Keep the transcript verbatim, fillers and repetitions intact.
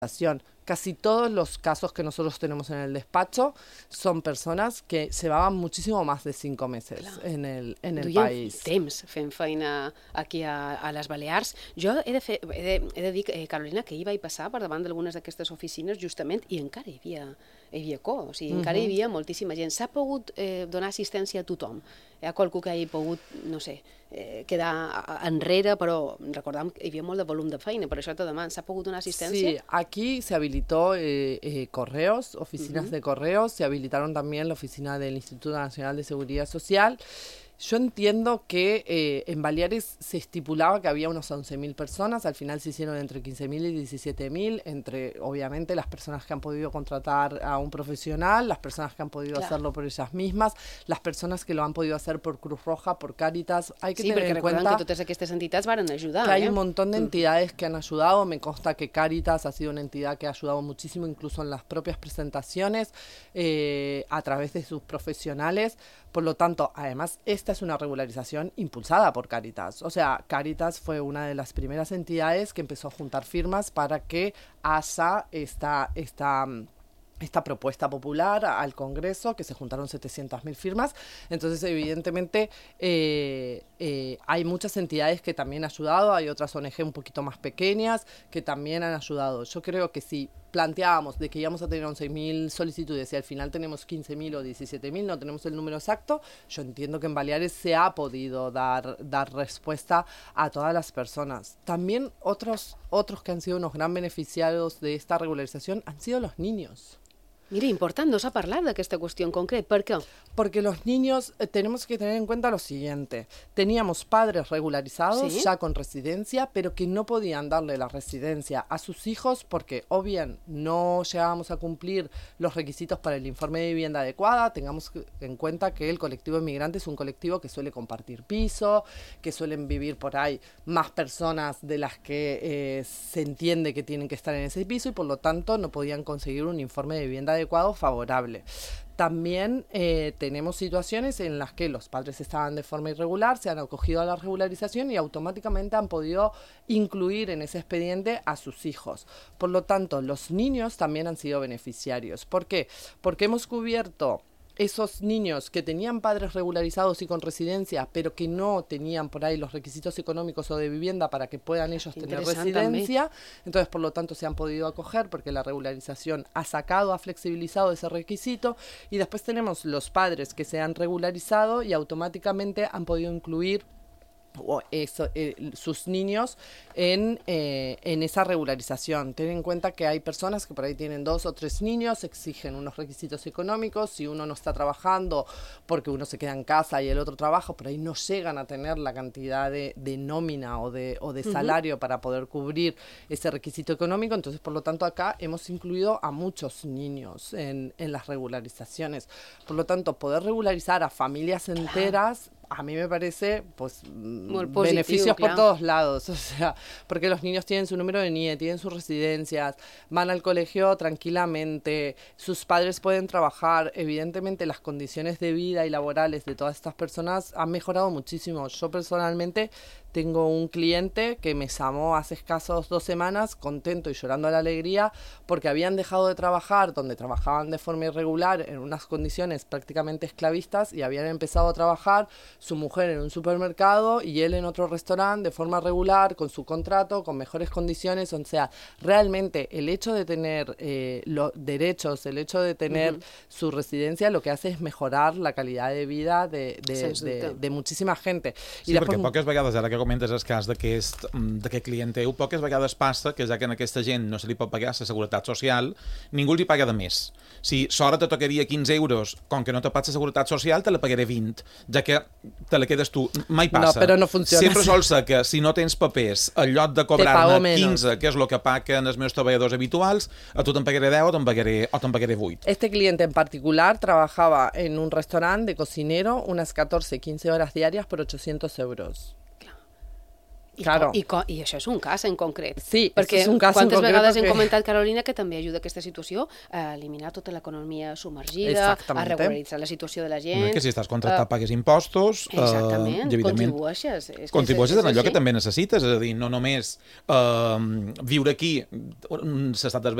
Casi todos los casos que nosotros tenemos en el despacho son persones que llevaban muchísimo más de cinco meses Clar. en el, en el Duien país. temps fent feina aquí a, a les Balears. Jo he de, fer, he de, he de dir, eh, Carolina, que ahir vaig passar per davant d'algunes d'aquestes oficines justament i encara hi havia, hi havia co, o sigui, encara hi havia moltíssima gent. S'ha pogut eh, donar assistència a tothom. Hi ha qualcú que hagi pogut, no sé, eh, quedar enrere, però recordem que hi havia molt de volum de feina, per això te demano, ¿s'ha pogut donar assistència? Sí, aquí se habilitó eh, eh, correos, oficinas uh-huh. de correos, se habilitaron también la oficina del Instituto Nacional de Seguridad Social. Yo entiendo que eh, en Baleares se estipulaba que había unos once mil personas, al final se hicieron entre quince mil y diecisiete mil, entre obviamente las personas que han podido contratar a un profesional, las personas que han podido claro. hacerlo por ellas mismas, las personas que lo han podido hacer por Cruz Roja, por Cáritas. Hay que sí, tener en cuenta que totes aquestes entitats van ayudar. Que hay eh? un montón de entidades mm. que han ayudado, me consta que Cáritas ha sido una entidad que ha ayudado muchísimo, incluso en las propias presentaciones, eh, a través de sus profesionales. Por lo tanto, además, esta es una regularización impulsada por Cáritas. O sea, Cáritas fue una de las primeras entidades que empezó a juntar firmas para que haya esta, esta, esta propuesta popular al Congreso, que se juntaron setecientas mil firmas. Entonces, evidentemente, eh, eh, hay muchas entidades que también han ayudado, hay otras O N G un poquito más pequeñas que también han ayudado. Yo creo que sí. Planteábamos de que íbamos a tener once mil solicitudes y al final tenemos quince mil o diecisiete mil, no tenemos el número exacto. Yo entiendo que en Baleares se ha podido dar, dar respuesta a todas las personas. También otros, otros que han sido unos gran beneficiados de esta regularización han sido los niños. Mira, important, no s'ha parlat d'aquesta qüestió en concret. ¿Por qué? Porque los niños, eh, tenemos que tener en cuenta lo siguiente. Teníamos padres regularizados, ¿sí? ya con residencia, pero que no podían darle la residencia a sus hijos porque o bien no llegábamos a cumplir los requisitos para el informe de vivienda adecuada. Tengamos en cuenta que el colectivo inmigrante es un colectivo que suele compartir piso, que suelen vivir por ahí más personas de las que eh, se entiende que tienen que estar en ese piso y por lo tanto no podían conseguir un informe de vivienda adecuada adecuado, favorable. También eh, tenemos situaciones en las que los padres estaban de forma irregular, se han acogido a la regularización y automáticamente han podido incluir en ese expediente a sus hijos. Por lo tanto, los niños también han sido beneficiarios. ¿Por qué? Porque hemos cubierto esos niños que tenían padres regularizados y con residencia, pero que no tenían por ahí los requisitos económicos o de vivienda para que puedan ellos tener residencia. También. Entonces, por lo tanto, se han podido acoger porque la regularización ha sacado, ha flexibilizado ese requisito. Y después tenemos los padres que se han regularizado y automáticamente han podido incluir o eso, eh, sus niños en, eh, en esa regularización. Ten en cuenta que hay personas que por ahí tienen dos o tres niños, exigen unos requisitos económicos, si uno no está trabajando porque uno se queda en casa y el otro trabaja, por ahí no llegan a tener la cantidad de, de nómina o de, o de salario uh-huh. para poder cubrir ese requisito económico. Entonces, por lo tanto, acá hemos incluido a muchos niños en, en las regularizaciones. Por lo tanto, poder regularizar a familias enteras a mí me parece, pues, Muy beneficios positivo, claro. por todos lados, o sea, porque los niños tienen su número de N I E, tienen sus residencias, van al colegio tranquilamente, sus padres pueden trabajar, evidentemente las condiciones de vida y laborales de todas estas personas han mejorado muchísimo. Yo personalmente tengo un cliente que me llamó hace escasos dos semanas, contento y llorando a la alegría, porque habían dejado de trabajar, donde trabajaban de forma irregular, en unas condiciones prácticamente esclavistas, y habían empezado a trabajar su mujer en un supermercado y él en otro restaurante de forma regular, con su contrato, con mejores condiciones. O sea, realmente el hecho de tener eh, los derechos, el hecho de tener uh-huh. su residencia, lo que hace es mejorar la calidad de vida de, de, de, de, de muchísima gente. Sí, I després... perquè poques vegades, ara que comentes el cas d'aquest client teu, poques vegades passa que ja que a aquesta gent no se li pot pagar la seguretat social, ningú li paga de més. Si s'hora te tocaria quinze euros, com que no te paga la seguretat social, te la pagaré vint, ja que te la quedes tu. Mai passa. No, però no funciona. Sempre sol ser que si no tens papers, en lloc de cobrar-ne quinze, que és el que paguen els meus treballadors habituals, a tu te'n pagaré deu o te'n pagaré, o te'n pagaré vuit. Este cliente en particular trabajaba en un restaurante de cocinero unas catorce, quince horas diarias por ochocientos euros. I, claro. i, I això és un cas en concret. Sí, perquè és un cas quantes en concret vegades perquè... hem comentat, Carolina, que també ajuda aquesta situació a eliminar tota l'economia submergida, a regularitzar la situació de la gent... No, que si estàs contractat uh, pagues impostos... Exactament, uh, contribueixes. És que contribueixes és, és en allò així. que també necessites, és a dir, no només uh, viure aquí, s'està